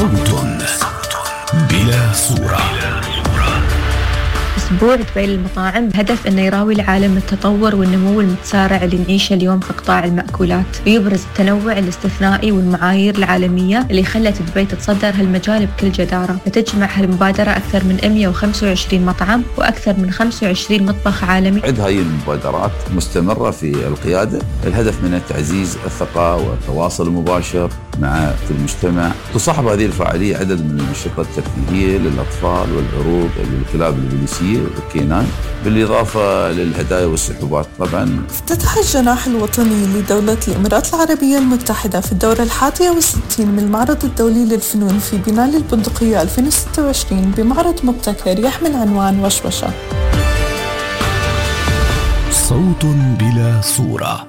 صوت بلا صورة. أسبوع دبي للمطاعم بهدف أنه يراوي العالم التطور والنمو المتسارع اللي نعيشه اليوم في قطاع المأكولات، ويبرز التنوع الاستثنائي والمعايير العالمية اللي خلت دبي تتصدر هالمجال بكل جدارة. فتجمع هالمبادرة أكثر من 125 مطعم وأكثر من 25 مطبخ عالمي. عد هاي المبادرات مستمرة في القيادة، الهدف منها تعزيز الثقة والتواصل المباشر مع المجتمع. تصاحب هذه الفعالية عدد من الأنشطة الترفيهية للأطفال والعروض للكلاب البوليسية والكينان، بالإضافة للهدايا والسحوبات. طبعا افتتح الجناح الوطني لدولة الإمارات العربية المتحدة في الدورة 61 من المعرض الدولي للفنون في بناء البندقية 2026 بمعرض مبتكر يحمل عنوان وشوشة. صوت بلا صورة.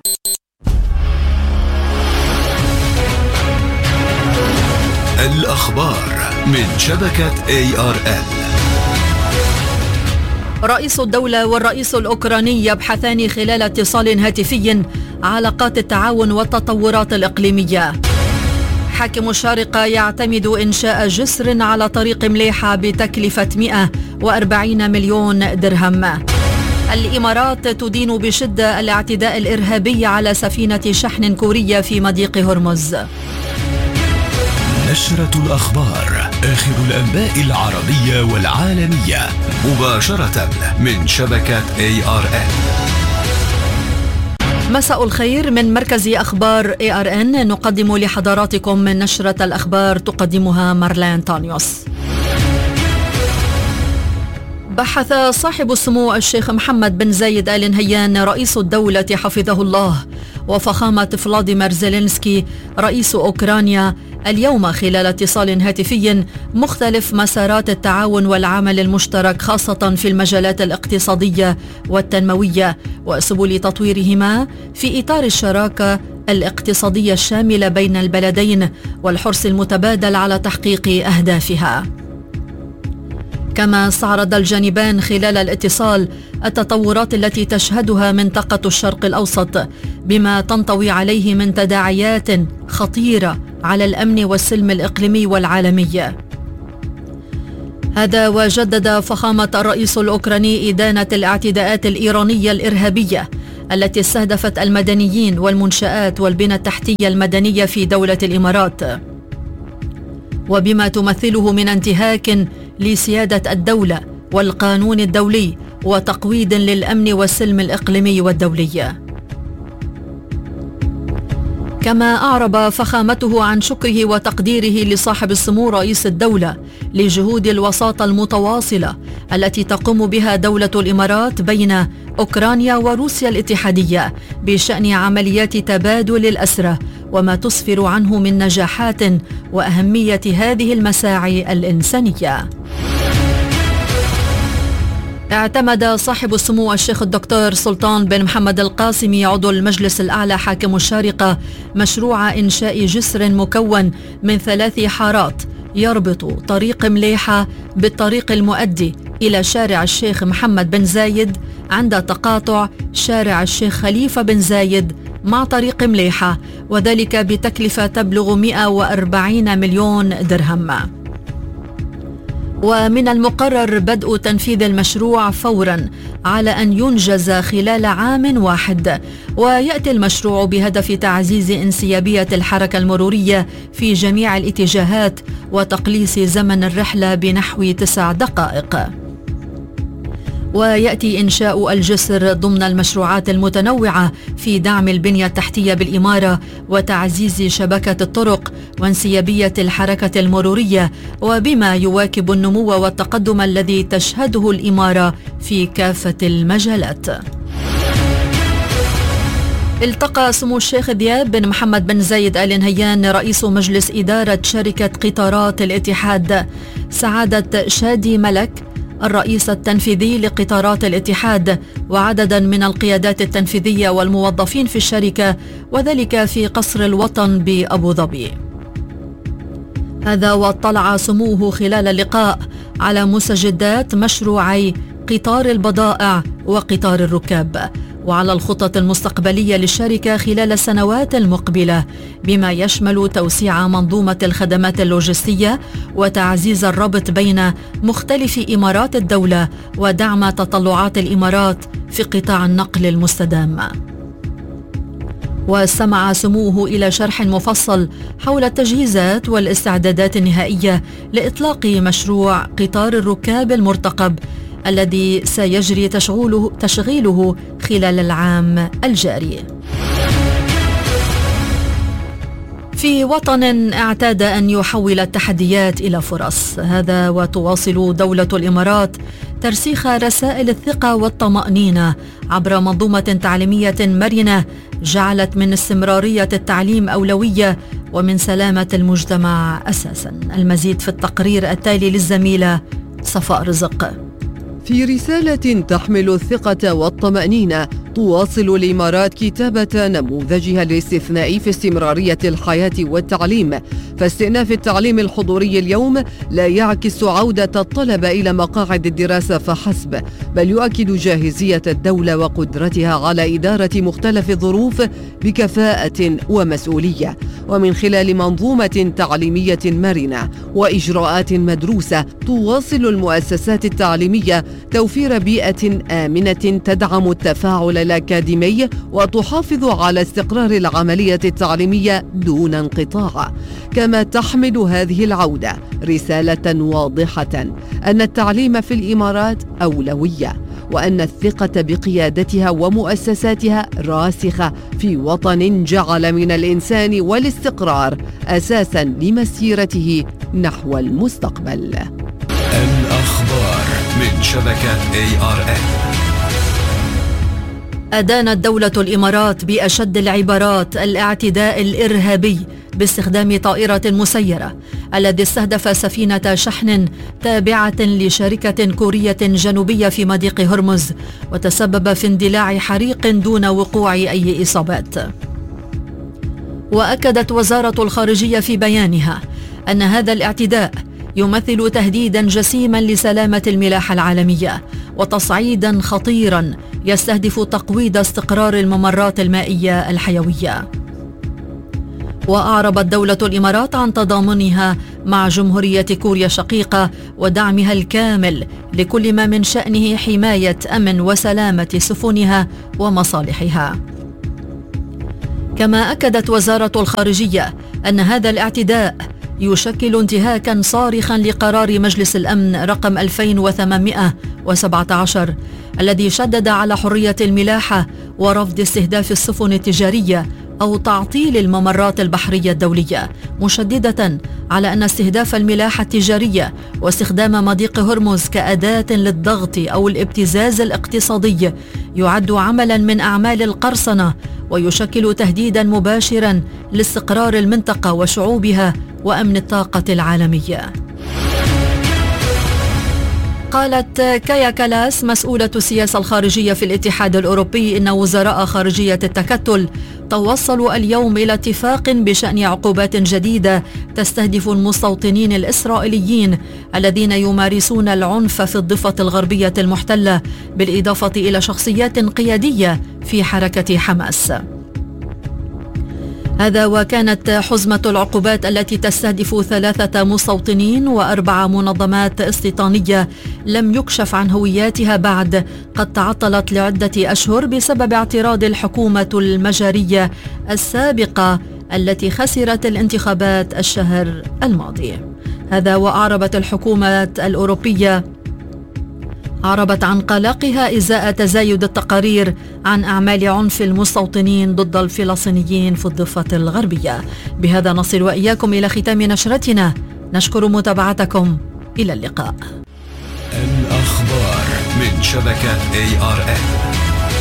الأخبار من شبكة ARN. رئيس الدولة والرئيس الأوكراني يبحثان خلال اتصال هاتفي علاقات التعاون والتطورات الإقليمية. حاكم الشارقة يعتمد إنشاء جسر على طريق مليحة بتكلفة 140 مليون درهم. الإمارات تدين بشدة الاعتداء الإرهابي على سفينة شحن كورية في مضيق هرمز. نشرة الأخبار، آخر الأنباء العربية والعالمية مباشرة من شبكة ARN. مساء الخير من مركز أخبار ARN، نقدم لحضراتكم من نشرة الأخبار تقدمها مارلين تانيوس. بحث صاحب السمو الشيخ محمد بن زايد آل نهيان رئيس الدولة حفظه الله وفخامة فلاديمير زيلينسكي رئيس أوكرانيا اليوم خلال اتصال هاتفي مختلف مسارات التعاون والعمل المشترك، خاصة في المجالات الاقتصادية والتنموية وسبل تطويرهما في إطار الشراكة الاقتصادية الشاملة بين البلدين والحرص المتبادل على تحقيق أهدافها. كما استعرض الجانبان خلال الاتصال التطورات التي تشهدها منطقة الشرق الأوسط بما تنطوي عليه من تداعيات خطيرة على الأمن والسلم الإقليمي والعالمي. هذا وجدد فخامة الرئيس الأوكراني إدانة الاعتداءات الإيرانية الإرهابية التي استهدفت المدنيين والمنشآت والبنى التحتية المدنية في دولة الإمارات، وبما تمثله من انتهاك لسيادة الدولة والقانون الدولي وتقويض للأمن والسلم الإقليمي والدولي. كما أعرب فخامته عن شكره وتقديره لصاحب السمو رئيس الدولة لجهود الوساطة المتواصلة التي تقوم بها دولة الإمارات بين أوكرانيا وروسيا الاتحادية بشأن عمليات تبادل الأسرى، وما تسفر عنه من نجاحات وأهمية هذه المساعي الإنسانية. اعتمد صاحب السمو الشيخ الدكتور سلطان بن محمد القاسمي عضو المجلس الأعلى حاكم الشارقة مشروع إنشاء جسر مكون من 3 حارات يربط طريق مليحة بالطريق المؤدي إلى شارع الشيخ محمد بن زايد عند تقاطع شارع الشيخ خليفة بن زايد مع طريق مليحة، وذلك بتكلفة تبلغ 140 مليون درهم. ومن المقرر بدء تنفيذ المشروع فورا على أن ينجز خلال عام واحد، ويأتي المشروع بهدف تعزيز انسيابية الحركة المرورية في جميع الاتجاهات وتقليص زمن الرحلة بنحو 9 دقائق. ويأتي إنشاء الجسر ضمن المشروعات المتنوعة في دعم البنية التحتية بالإمارة وتعزيز شبكة الطرق وانسيابية الحركة المرورية، وبما يواكب النمو والتقدم الذي تشهده الإمارة في كافة المجالات. التقى سمو الشيخ ذياب بن محمد بن زايد آل نهيان رئيس مجلس إدارة شركة قطارات الاتحاد سعادة شادي ملك الرئيس التنفيذي لقطارات الاتحاد وعددا من القيادات التنفيذية والموظفين في الشركة، وذلك في قصر الوطن بأبو ظبي. هذا واطلع سموه خلال اللقاء على مستجدات مشروعي قطار البضائع وقطار الركاب، وعلى الخطط المستقبلية للشركة خلال السنوات المقبلة، بما يشمل توسيع منظومة الخدمات اللوجستية وتعزيز الربط بين مختلف إمارات الدولة ودعم تطلعات الإمارات في قطاع النقل المستدام. واستمع سموه إلى شرح مفصل حول التجهيزات والاستعدادات النهائية لإطلاق مشروع قطار الركاب المرتقب الذي سيجري تشغيله خلال العام الجاري. في وطن اعتاد أن يحول التحديات إلى فرص، هذا وتواصل دولة الإمارات ترسيخ رسائل الثقة والطمأنينة عبر منظومة تعليمية مرنة جعلت من استمرارية التعليم أولوية ومن سلامة المجتمع أساسا. المزيد في التقرير التالي للزميلة صفاء رزق. في رسالة تحمل الثقة والطمأنينة، تواصل الإمارات كتابة نموذجها الاستثنائي في استمرارية الحياة والتعليم، فاستئناف التعليم الحضوري اليوم لا يعكس عودة الطلبة إلى مقاعد الدراسة فحسب، بل يؤكد جاهزية الدولة وقدرتها على إدارة مختلف الظروف بكفاءة ومسؤولية. ومن خلال منظومة تعليمية مرنة وإجراءات مدروسة، تواصل المؤسسات التعليمية توفير بيئة آمنة تدعم التفاعل الأكاديمي وتحافظ على استقرار العملية التعليمية دون انقطاع. كما تحمل هذه العودة رسالة واضحة أن التعليم في الإمارات أولوية، وأن الثقة بقيادتها ومؤسساتها راسخة في وطن جعل من الإنسان والاستقرار أساساً لمسيرته نحو المستقبل. الأخبار من شبكة ARN. أدانت دولة الإمارات بأشد العبارات الاعتداء الإرهابي باستخدام طائرة مسيرة الذي استهدف سفينة شحن تابعة لشركة كورية جنوبية في مضيق هرمز، وتسبب في اندلاع حريق دون وقوع أي إصابات. وأكدت وزارة الخارجية في بيانها أن هذا الاعتداء يمثل تهديدا جسيما لسلامة الملاحة العالمية وتصعيدا خطيرا يستهدف تقويض استقرار الممرات المائية الحيوية. وأعربت دولة الإمارات عن تضامنها مع جمهورية كوريا الشقيقة ودعمها الكامل لكل ما من شأنه حماية أمن وسلامة سفنها ومصالحها. كما أكدت وزارة الخارجية أن هذا الاعتداء يشكل انتهاكا صارخا لقرار مجلس الأمن رقم 2817 الذي شدد على حرية الملاحة ورفض استهداف السفن التجارية أو تعطيل الممرات البحرية الدولية، مشددة على أن استهداف الملاحة التجارية واستخدام مضيق هرمز كأداة للضغط أو الابتزاز الاقتصادي يعد عملا من أعمال القرصنة ويشكل تهديدا مباشرا لاستقرار المنطقة وشعوبها وأمن الطاقة العالمية. قالت كايا كالاس مسؤولة السياسة الخارجية في الاتحاد الأوروبي إن وزراء خارجية التكتل توصلوا اليوم إلى اتفاق بشأن عقوبات جديدة تستهدف المستوطنين الإسرائيليين الذين يمارسون العنف في الضفة الغربية المحتلة، بالإضافة إلى شخصيات قيادية في حركة حماس. هذا وكانت حزمة العقوبات التي تستهدف 3 مستوطنين و4 منظمات استيطانية لم يكشف عن هوياتها بعد قد تعطلت لعدة أشهر بسبب اعتراض الحكومة المجرية السابقة التي خسرت الانتخابات الشهر الماضي. هذا وأعربت الحكومة الأوروبية عن قلقها إزاء تزايد التقارير عن أعمال عنف المستوطنين ضد الفلسطينيين في الضفة الغربية. بهذا نصل وإياكم إلى ختام نشرتنا، نشكر متابعتكم، إلى اللقاء. الأخبار من شبكة ARN.